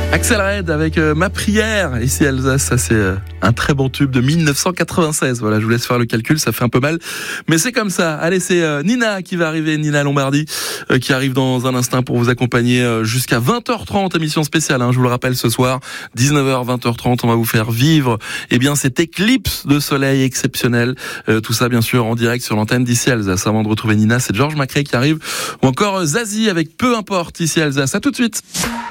Axel Red avec Ma prière, ici Alsace, ça c'est un très bon tube de 1996. Voilà, je vous laisse faire le calcul, ça fait un peu mal, mais c'est comme ça. Allez, c'est Nina qui va arriver, Nina Lombardi, qui arrive dans un instant pour vous accompagner jusqu'à 20h30, émission spéciale, je vous le rappelle ce soir, 19h, 20h30, on va vous faire vivre, cette éclipse de soleil exceptionnelle. Tout ça, bien sûr, en direct sur l'antenne d'ici Alsace. Avant de retrouver Nina, c'est Georges Macré qui arrive, ou encore Zazie avec Peu importe, ici Alsace. À tout de suite.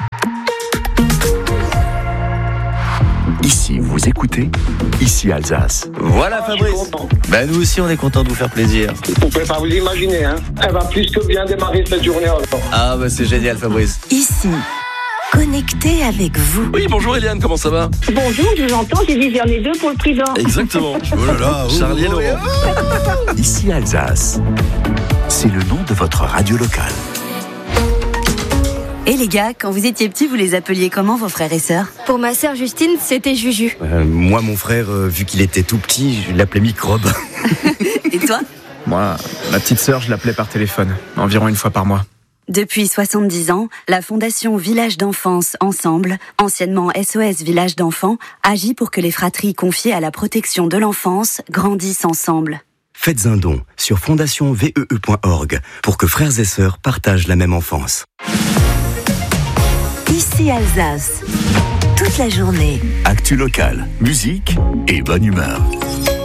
Ici, vous écoutez, ici Alsace. Voilà Fabrice. Nous aussi, on est content de vous faire plaisir. Vous pouvez pas vous imaginer, Elle va plus que bien démarrer cette journée alors. C'est génial Fabrice. Ici, connecté avec vous. Oui, bonjour Eliane, comment ça va? Bonjour, je vous entends, j'ai dit j'en ai deux pour le prix d'or. Exactement. Oh là là, Charlie et Laurent. Ici Alsace, c'est le nom de votre radio locale. Et les gars, quand vous étiez petits, vous les appeliez comment vos frères et sœurs? Pour ma sœur Justine, c'était Juju. Moi, mon frère, vu qu'il était tout petit, je l'appelais Microbe. Et toi? Moi, ma petite sœur, je l'appelais par téléphone, environ une fois par mois. Depuis 70 ans, la Fondation Village d'Enfance Ensemble, anciennement SOS Village d'Enfants, agit pour que les fratries confiées à la protection de l'enfance grandissent ensemble. Faites un don sur fondationvee.org pour que frères et sœurs partagent la même enfance. Ici Alsace, toute la journée. Actu locale, musique et bonne humeur.